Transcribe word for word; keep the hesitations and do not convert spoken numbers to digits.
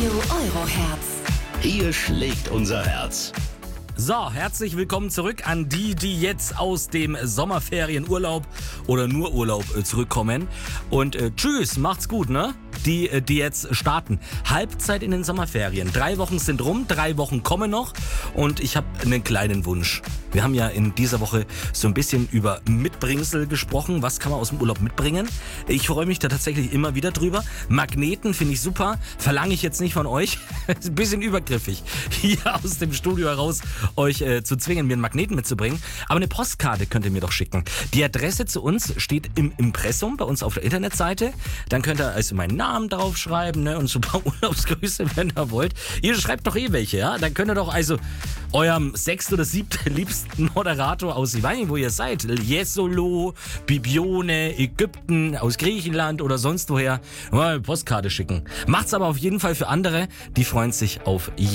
Radio Euroherz. Hier schlägt unser Herz. So, herzlich willkommen zurück an die, die jetzt aus dem Sommerferienurlaub oder nur Urlaub äh, zurückkommen. Und äh, tschüss, macht's gut, ne? Die, äh, die jetzt starten. Halbzeit in den Sommerferien. Drei Wochen sind rum, drei Wochen kommen noch. Und ich habe einen kleinen Wunsch. Wir haben ja in dieser Woche so ein bisschen über Mitbringsel gesprochen. Was kann man aus dem Urlaub mitbringen? Ich freue mich da tatsächlich immer wieder drüber. Magneten finde ich super. Verlange ich jetzt nicht von euch. Ist ein bisschen übergriffig, hier aus dem Studio heraus euch äh, zu zwingen, mir einen Magneten mitzubringen. Aber eine Postkarte könnt ihr mir doch schicken. Die Adresse zu uns steht im Impressum bei uns auf der Internetseite. Dann könnt ihr also meinen Namen draufschreiben, ne, und so ein paar Urlaubsgrüße, wenn ihr wollt. Ihr schreibt doch eh welche, ja? Dann könnt ihr doch also eurem sechst- oder siebtliebsten Moderator aus, ich weiß nicht, wo ihr seid, Jesolo, Bibione, Ägypten, aus Griechenland oder sonst woher, mal eine Postkarte schicken. Macht's aber auf jeden Fall für andere, die freuen sich auf